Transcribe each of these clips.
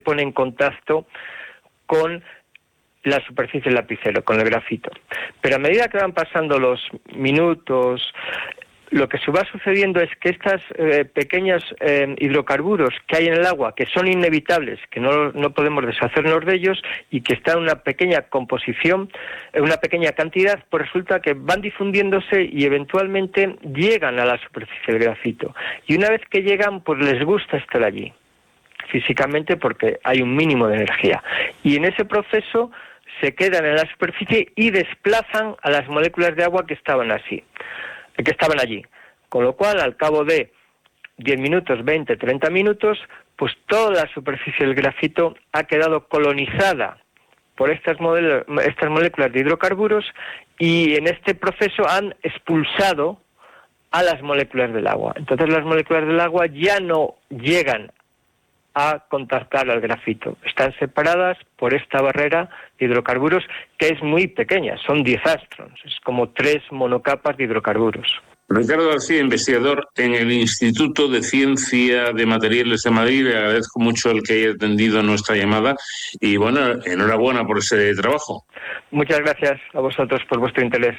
pone en contacto con la superficie del lapicero, con el grafito. Pero a medida que van pasando los minutos, lo que se va sucediendo es que estas pequeños hidrocarburos que hay en el agua, que son inevitables, que no podemos deshacernos de ellos y que están en una pequeña composición, en una pequeña cantidad, pues resulta que van difundiéndose y eventualmente llegan a la superficie del grafito. Y una vez que llegan, pues les gusta estar allí, físicamente, porque hay un mínimo de energía. Y en ese proceso se quedan en la superficie y desplazan a las moléculas de agua que estaban allí. Con lo cual, al cabo de 10 minutos, 20, 30 minutos, pues toda la superficie del grafito ha quedado colonizada por estas moléculas de hidrocarburos, y en este proceso han expulsado a las moléculas del agua. Entonces las moléculas del agua ya no llegan a contactar al grafito. Están separadas por esta barrera de hidrocarburos, que es muy pequeña, son 10 astrons, es como 3 monocapas de hidrocarburos. Ricardo García, investigador en el Instituto de Ciencia de Materiales de Madrid. Le agradezco mucho el que haya atendido nuestra llamada y, bueno, enhorabuena por ese trabajo. Muchas gracias a vosotros por vuestro interés.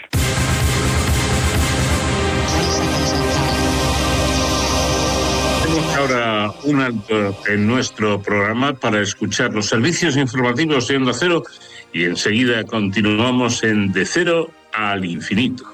Ahora un alto en nuestro programa para escuchar los servicios informativos de Onda Cero y enseguida continuamos en De Cero al Infinito.